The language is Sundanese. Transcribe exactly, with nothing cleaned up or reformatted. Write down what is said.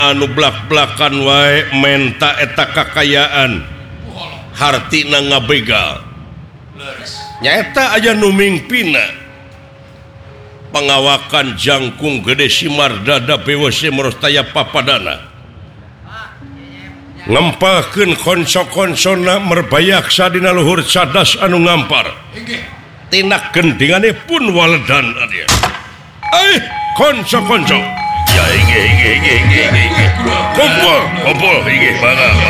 anu blak-blakan wae menta eta kakayaan hartina ngabegal nyaeta aja nu mingpina pengawakan jangkung gede simar dada B W C merostaya papadana ngempahkeun konso-konsona merbayak sadina luhur cadas anu ngampar tina gendingane pun waledan dia eh konso-konso ya inge inge inge inge inge kumpul kumpul inge mana